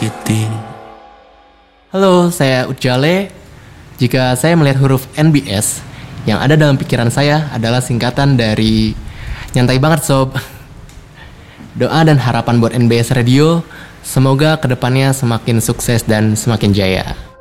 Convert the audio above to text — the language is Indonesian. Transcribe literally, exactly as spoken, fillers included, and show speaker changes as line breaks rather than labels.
City.
Halo, saya Ujale. Jika saya melihat huruf N B S, yang ada dalam pikiran saya adalah singkatan dari nyantai banget sob. Doa dan harapan buat N B S Radio, semoga kedepannya semakin sukses dan semakin jaya.